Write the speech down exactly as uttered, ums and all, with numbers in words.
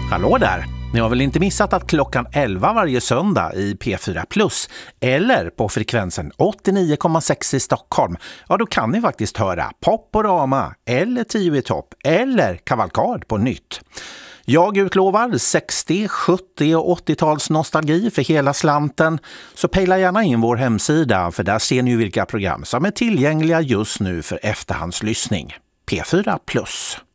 Hallå där! Ni har väl inte missat att klockan elva varje söndag i P fyra Plus eller på frekvensen åttionio komma sex i Stockholm, ja då kan ni faktiskt höra Poporama eller tio i topp eller Kavalkad på nytt. Jag utlovar sextio-, sjuttio- och åttio-tals nostalgi för hela slanten, så pejla gärna in vår hemsida för där ser ni vilka program som är tillgängliga just nu för efterhandslyssning. P fyra Plus.